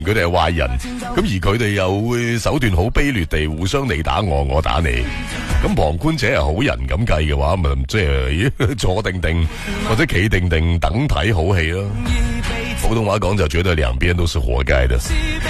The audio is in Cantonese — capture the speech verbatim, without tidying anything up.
佢哋係壞人，咁而佢哋又會手段好卑劣地互相你打我，我打你。咁旁觀者係好人咁計嘅話，咪即係坐定定或者企定定等睇好戲咯。普通話講就絕對兩邊都是活該的。